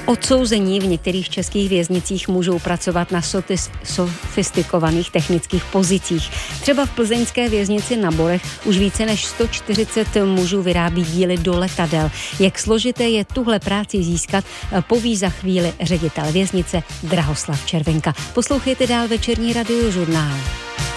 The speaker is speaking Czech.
Odsouzení v některých českých věznicích můžou pracovat na sofistikovaných technických pozicích. Třeba v plzeňské věznici na Borech už více než 140 mužů vyrábí díly do letadel. Jak složité je tuhle práci získat, poví za chvíli ředitel věznice Drahoslav Červenka. Poslouchejte dál večerní radiožurnál.